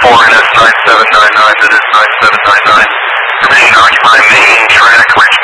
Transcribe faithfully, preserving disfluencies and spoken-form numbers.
four N S nine seven nine nine, that is nine seven nine nine. Permission to occupy main track, reach